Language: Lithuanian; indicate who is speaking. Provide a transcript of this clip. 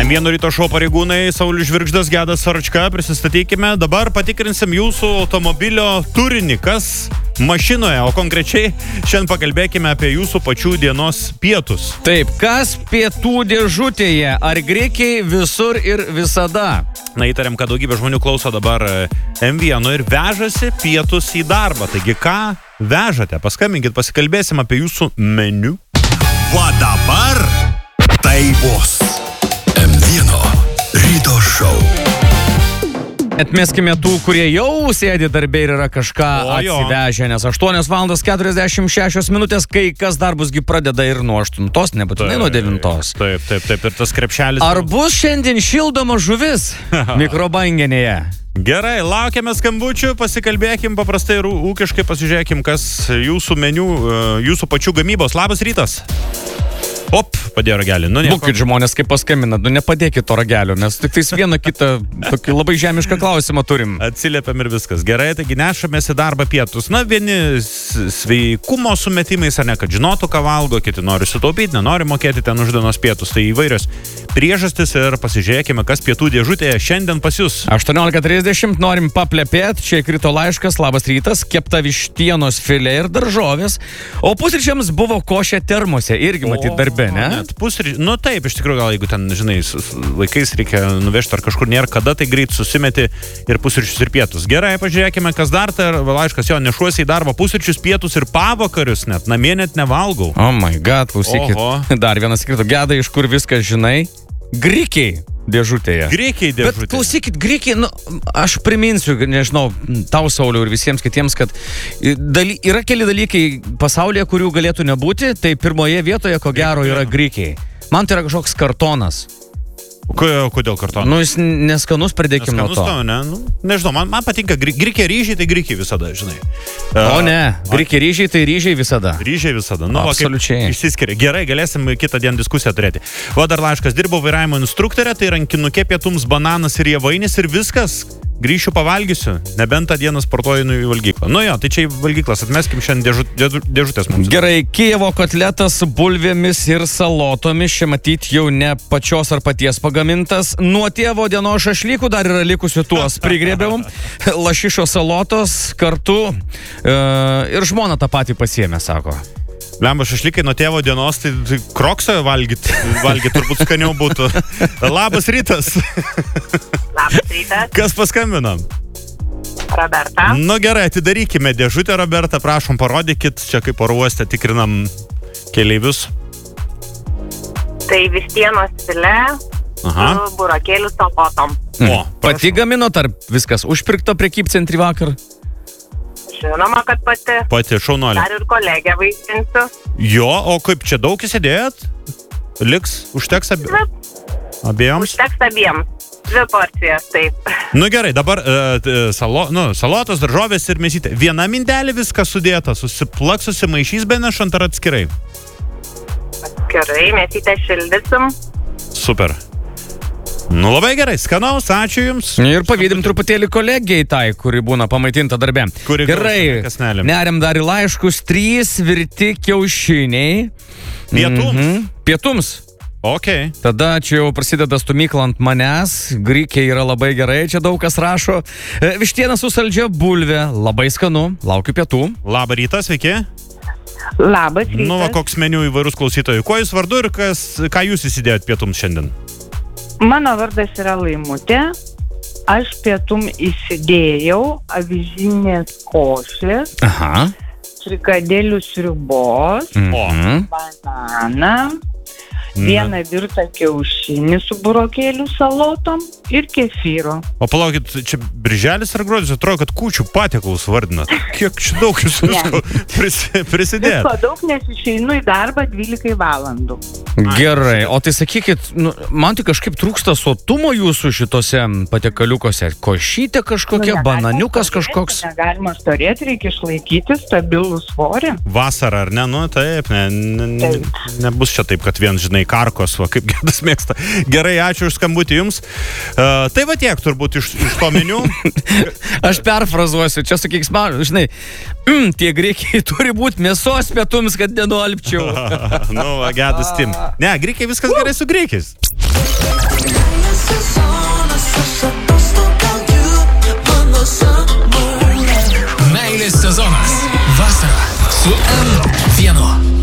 Speaker 1: M1 ryto šou pareigūnai Saulius Žvirgždas, Gedas Saračka, prisistatykime. Dabar patikrinsim jūsų automobilio turinį, kas mašinoje, o konkrečiai šiandien pakalbėkime apie jūsų pačių dienos pietus.
Speaker 2: Taip, kas pietų dėžutėje? Ar grikiai visur ir visada?
Speaker 1: Na, įtariam, kad daugybė žmonių klauso dabar M1 ir vežasi pietus į darbą. Taigi, ką vežate? Paskambinkit, pasikalbėsim apie jūsų meniu.
Speaker 3: Va dabar tai bus M1 ryto šou.
Speaker 2: Atmeskime tų, kurie jau sėdi darbė ir yra kažką atsivežę, nes 8:46 minutės, kai kas darbusgi pradeda ir nuo 8, nebūtinai nuo 9.
Speaker 1: Taip, ir tas krepšelis.
Speaker 2: Ar bus šiandien šildoma žuvis mikrobanginėje?
Speaker 1: Gerai, laukiame skambučių, pasikalbėkim paprastai ir ūkiškai pasižiūrėkim, kas jūsų meniu, jūsų pačių gamybos. Labas rytas. Op, padėjo ragelį.
Speaker 2: Būkit žmonės, kaip paskambina, nepadėkit to ragelio, mes tik tais vieną kitą tokį labai žemišką klausimą turim.
Speaker 1: Atsiliepiam ir viskas. Gerai, taigi nešamės į darbą pietus. Na, vieni sveikumo sumetimais, ar ne, kad žinotų, ką valgo, kiti nori sutaupyti, nenori mokėti ten už dienos pietus. Tai įvairios priežastis ir pasižiūrėkime, kas pietų dėžutėje šiandien pas jūs.
Speaker 2: 18:30, norim paplepėti, čia krito laiškas, labas rytas, kepta vištienos filė ir daržovės, o pusryčiams buvo košė termose, irgi matyt darbė.
Speaker 1: Nu taip, iš tikrųjų, gal jeigu ten, žinai, laikais reikia nuvežti ar kažkur nėra kada, tai greit susimeti ir pusryčius ir pietus. Gerai, pažiūrėkime, kas dar, tai laiškas, jo, nešuosi į darbą pusryčius, pietus ir pavakarius, net namie net nevalgau.
Speaker 2: Oh my god, klausykit. Dar vienas krito, Geda, iš kur viskas žinai? Grikiai dėžutėje.
Speaker 1: Grikiai dėžutėje.
Speaker 2: Bet klausykit, grikiai, aš priminsiu, nežinau, tau, Sauliau, ir visiems kitiems, kad yra keli dalykai pasaulyje, kurių galėtų nebūti, tai pirmoje vietoje, ko gero, yra grikiai. Man tai yra kažkoks kartonas.
Speaker 1: Kodėl kartonas?
Speaker 2: Nu, jis neskanus, pradėkim nuo to.
Speaker 1: Nežinau, man patinka grikiai ryžiai, tai grikiai visada, žinai.
Speaker 2: O ne, grikiai ryžiai, tai ryžiai visada.
Speaker 1: Ryžiai visada.
Speaker 2: Absoliučiai.
Speaker 1: Išsiskiria. Gerai, galėsim kitą dieną diskusiją turėti. O dar laiškas, dirbau vairavimo instruktorė, tai rankinukė pietums bananas ir javainis ir viskas. Grįšiu pavalgysiu, nebent tą dieną sportuoju į valgyklą. Nu jo, tai čia į valgyklas, atmeskim šiandien dėžutės mums.
Speaker 2: Gerai, Kijevo kotletas su bulvėmis ir salotomis, čia matyt jau ne pačios ar paties pagamintas. Nuo tėvo dienos šašlykų dar yra likusių tuos prigrėbiau. Lašišo salotos kartu ir žmona tą patį pasiėmė, sako.
Speaker 1: Lemba, šašlykai nuo tėvo dienos, tai kroksą valgyti turbūt skaniau būtų. Labas rytas.
Speaker 4: Labas rytas.
Speaker 1: Kas paskambino?
Speaker 4: Roberta.
Speaker 1: Nu gerai, atidarykime dėžutę, Roberta, prašom, parodykit, čia kaip oro uoste tikrinam keleivius.
Speaker 4: Tai vištienos filė su burokėlių salotom.
Speaker 2: Pati gaminot ar viskas užpirkto prekybcentrį vakar?
Speaker 4: Žinoma, kad pati.
Speaker 1: Pati, šaunuolė.
Speaker 4: Dar ir kolegę vaisinsiu.
Speaker 1: Jo, o kaip čia daug įsidėjot? Liks, užteks abiejoms?
Speaker 4: Užteks abiems. 2 porcijas, taip.
Speaker 1: Nu gerai, dabar salotos, daržovės ir mėsytė. Viena mindelė viskas sudėta, susiplaks, susimaišys benešant ar atskirai?
Speaker 4: Atskirai, mėsytę šildysim.
Speaker 1: Super. Nu labai gerai, skanaus, ačiū jums.
Speaker 2: Ir pavydim truputėlį kolegijai tai, kuri būna pamaitinta darbe. Gerai, neriam dar į laiškus, 3 virti kiaušiniai.
Speaker 1: Pietums?
Speaker 2: Pietums.
Speaker 1: Ok.
Speaker 2: Tada čia jau prasideda stumykla ant manęs, grikiai yra labai gerai, čia daug kas rašo. Vištiena su saldžia bulvė, labai skanu, laukiu pietų.
Speaker 1: Labą rytą, sveiki.
Speaker 4: Labas rytas.
Speaker 1: Nu, koks meniu įvairūs klausytojų. Kuo jūs vardu ir ką jūs įsidėjot pietums šiandien?
Speaker 5: Mano vardas yra Laimutė. Aš pietum įsidėjau avižinės košės, frikadėlių sriubos, bananą, vieną virtą kiaušinį su burokėlių salotom ir kefyro.
Speaker 1: O palaukit, čia birželis ar gruodis? Atrodo, kad kūčių patiekalus vardinat. Kiek čia daug jūs visko prisidėjot?
Speaker 5: Visko daug, nes išeinu į darbą 12 valandų.
Speaker 2: Gerai, o tai sakykit, man tai kažkaip trūksta sotumo jūsų šitose patiekaliukose. Košytė kažkokia, bananiukas kažkoks.
Speaker 5: Negalima storėti, reikia išlaikyti stabilų svorį.
Speaker 1: Vasara, ar ne? Nu, taip, nebus čia taip, kad vien, žinai, karkos, va, kaip Gedas mėgsta. Gerai, ačiū už skambutį jums. Tai va tiek turbūt iš to meniu.
Speaker 2: Aš perfrazuosiu, čia sakyks man, žinai, tie grikiai turi būti mėsos pietums, kad nenualpčiau.
Speaker 1: Nu, Gedas tim. Ne, grikiai viskas gerai su grikiais.
Speaker 3: Su M1.